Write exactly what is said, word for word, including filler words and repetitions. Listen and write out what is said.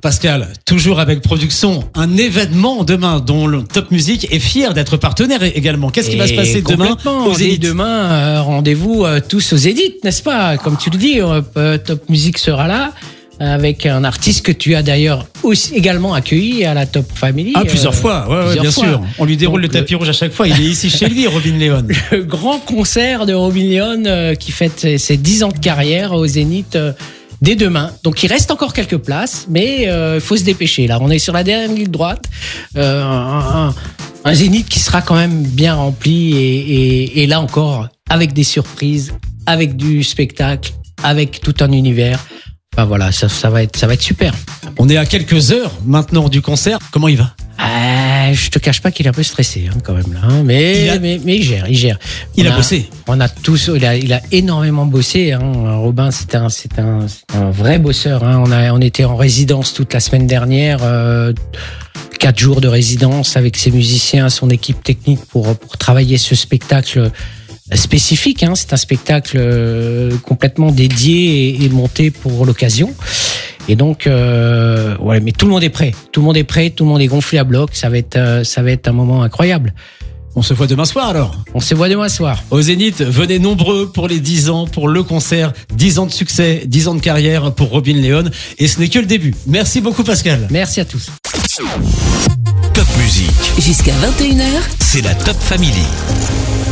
Pascal, toujours avec Production, un événement demain dont le Top Music est fier d'être partenaire également. Qu'est-ce qui va se passer demain au Zénith ? Demain, euh, rendez-vous euh, tous au Zénith, n'est-ce pas ? Comme tu le dis, euh, Top Music sera là avec un artiste que tu as d'ailleurs aussi également accueilli à la Top Family. Ah, plusieurs euh, fois, ouais, plusieurs ouais, bien fois. sûr. On lui déroule Donc, le tapis rouge à chaque fois. Il est ici chez lui, Robin Leon. Le grand concert de Robin Leon euh, qui fête ses dix ans de carrière au Zénith. Euh, Dès demain. Donc il reste encore quelques places, mais il euh, faut se dépêcher. Là, on est sur la dernière ligne droite. Euh, un, un, un Zénith qui sera quand même bien rempli et, et, et là encore avec des surprises, avec du spectacle, avec tout un univers. Enfin voilà, ça, ça va être, ça va être super. On est à quelques heures maintenant du concert. Comment il va ? Euh, je te cache pas qu'il est un peu stressé hein, quand même là, hein. mais, il a... mais mais il gère, il gère. Il on a, a bossé. On a tous, il a, il a énormément bossé. Hein. Robin, c'est un, c'est un, c'est un vrai bosseur. Hein. On a, on était en résidence toute la semaine dernière, euh, quatre jours de résidence avec ses musiciens, son équipe technique pour pour travailler ce spectacle spécifique. Hein. C'est un spectacle euh, complètement dédié et, et monté pour l'occasion. Et donc, euh, ouais, mais tout le monde est prêt. Tout le monde est prêt. Tout le monde est gonflé à bloc. Ça va être, euh, ça va être un moment incroyable. On se voit demain soir alors. On se voit demain soir. Au Zénith, venez nombreux pour les dix ans, pour le concert. dix ans de succès, dix ans de carrière pour Robin Leon. Et ce n'est que le début. Merci beaucoup Pascal. Merci à tous. Top Music. Jusqu'à vingt et une heures. C'est la Top Family.